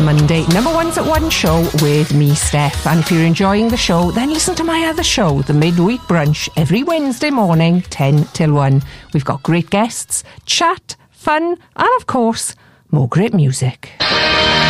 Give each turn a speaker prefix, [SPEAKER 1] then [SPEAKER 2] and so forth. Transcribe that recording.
[SPEAKER 1] Monday number ones at one show with me, Steph. And if you're enjoying the show, then listen to my other show, The Midweek Brunch, every Wednesday morning 10 till 1. We've got great guests, chat, fun, and of course more great music.